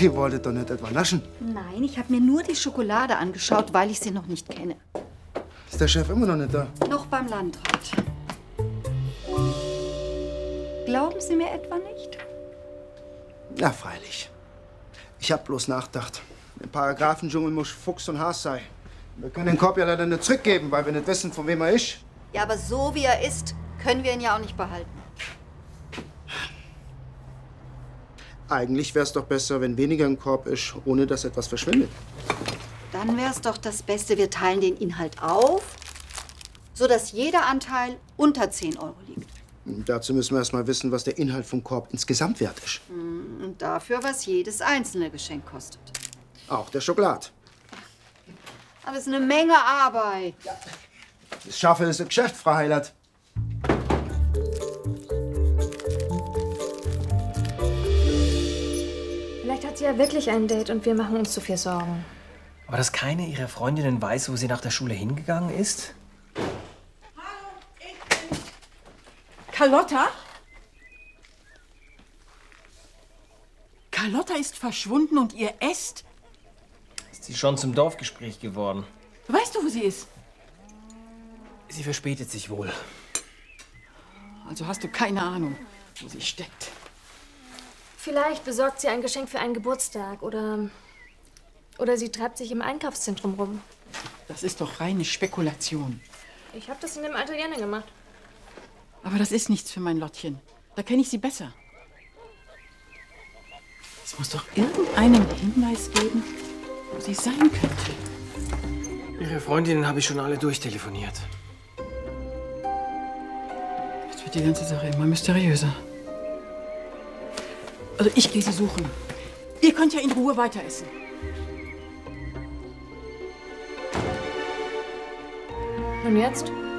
Sie wolltet doch nicht etwa naschen. Nein, ich habe mir nur die Schokolade angeschaut, weil ich sie noch nicht kenne. Ist der Chef immer noch nicht da? Noch beim Landrat. Glauben Sie mir etwa nicht? Ja, freilich. Ich hab bloß nachgedacht. Im Paragraphendschungel muss Fuchs und Has sein. Wir können den Korb ja leider nicht zurückgeben, weil wir nicht wissen, von wem er ist. Ja, aber so wie er ist, können wir ihn ja auch nicht behalten. Eigentlich wäre es doch besser, wenn weniger im Korb ist, ohne dass etwas verschwindet. Dann wäre es doch das Beste, wir teilen den Inhalt auf, sodass jeder Anteil unter 10 Euro liegt. Dazu müssen wir erst mal wissen, was der Inhalt vom Korb insgesamt wert ist. Und dafür, was jedes einzelne Geschenk kostet. Auch der Schokolade. Aber es ist eine Menge Arbeit. Ja. Das Schaffe ist ein Geschäft, Frau Heilert. Vielleicht hat sie ja wirklich ein Date und wir machen uns zu viel Sorgen. Aber dass keine ihrer Freundinnen weiß, wo sie nach der Schule hingegangen ist? Hallo, ich bin Carlotta? Carlotta ist verschwunden und ihr esst? Ist sie schon zum Dorfgespräch geworden? Weißt du, wo sie ist? Sie verspätet sich wohl. Also hast du keine Ahnung, wo sie steckt. Vielleicht besorgt sie ein Geschenk für einen Geburtstag oder sie treibt sich im Einkaufszentrum rum. Das ist doch reine Spekulation. Ich habe das in dem Atelier gemacht. Aber das ist nichts für mein Lottchen. Da kenne ich sie besser. Es muss doch irgendeinen Hinweis geben, wo sie sein könnte. Ihre Freundinnen habe ich schon alle durchtelefoniert. Jetzt wird die ganze Sache immer mysteriöser. Also ich gehe sie suchen. Ihr könnt ja in Ruhe weiter essen. Und jetzt?